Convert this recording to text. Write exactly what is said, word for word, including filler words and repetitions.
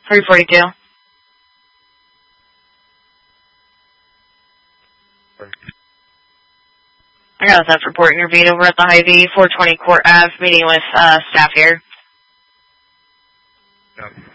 three forty-two. I got a theft report interviewed over at the Hy-Vee, four twenty Court Ave, meeting with uh, staff here. Yep.